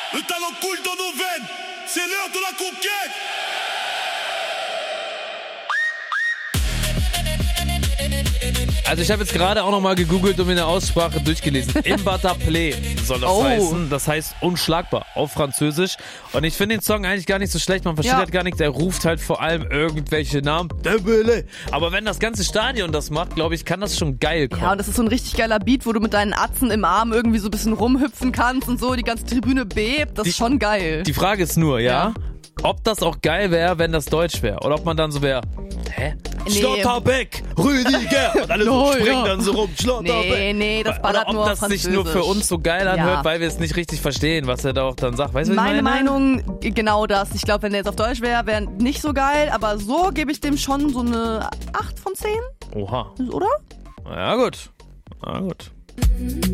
Le talent coule dans nos veines. C'est l'heure de la conquête. Also ich habe jetzt gerade auch nochmal gegoogelt und mir eine Aussprache durchgelesen. Imbattable soll das heißen. Das heißt unschlagbar auf Französisch. Und ich finde den Song eigentlich gar nicht so schlecht. Man versteht halt gar nichts. Er ruft halt vor allem irgendwelche Namen. Aber wenn das ganze Stadion das macht, glaube ich, kann das schon geil kommen. Ja, und das ist so ein richtig geiler Beat, wo du mit deinen Atzen im Arm irgendwie so ein bisschen rumhüpfen kannst und so. Die ganze Tribüne bebt. Das ist schon geil. Die Frage ist nur, ob das auch geil wäre, wenn das Deutsch wäre. Oder ob man dann so wäre, Nee. Schlotterbeck, Rüdiger. Und alle so springen dann so rum. Schlotterbeck. Nee, das ballert nur auf Ob das sich nur für uns so geil anhört, weil wir es nicht richtig verstehen, was er da auch dann sagt. Weißt du, was Meine ich meine? Meinung, genau das. Ich glaube, wenn der jetzt auf Deutsch wäre nicht so geil. Aber so gebe ich dem schon so eine 8 von 10. Oha. Oder? Ja gut.